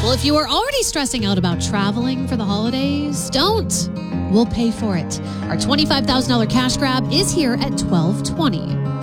Well, if you are already stressing out about traveling for the holidays, don't. We'll pay for it. Our $25,000 cash grab is here at 1220.